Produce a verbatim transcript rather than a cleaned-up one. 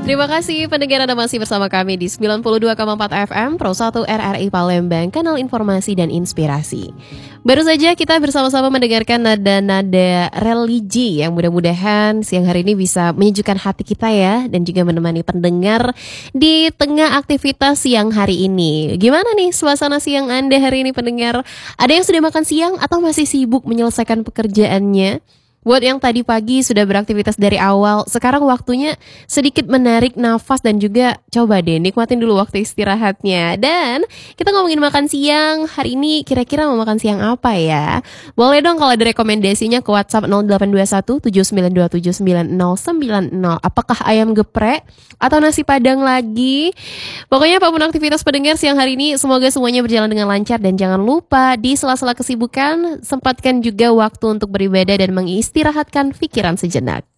Terima kasih pendengar Anda masih bersama kami di sembilan puluh dua koma empat F M Pro satu R R I Palembang, kanal informasi dan inspirasi. Baru saja kita bersama-sama mendengarkan nada-nada religi yang mudah-mudahan siang hari ini bisa menyejukkan hati kita ya, dan juga menemani pendengar di tengah aktivitas siang hari ini. Gimana nih suasana siang Anda hari ini pendengar? Ada yang sudah makan siang atau masih sibuk menyelesaikan pekerjaannya? Buat yang tadi pagi sudah beraktivitas dari awal, sekarang waktunya sedikit menarik nafas dan juga coba deh nikmatin dulu waktu istirahatnya. Dan kita ngomongin makan siang, hari ini kira-kira mau makan siang apa ya? Boleh dong kalau ada rekomendasinya ke WhatsApp nol delapan dua satu tujuh sembilan dua tujuh sembilan nol sembilan nol. Apakah ayam geprek atau nasi padang lagi? Pokoknya apapun aktivitas pendengar siang hari ini, semoga semuanya berjalan dengan lancar. Dan jangan lupa di sela-sela kesibukan, sempatkan juga waktu untuk beribadah dan mengisi istirahatkan pikiran sejenak.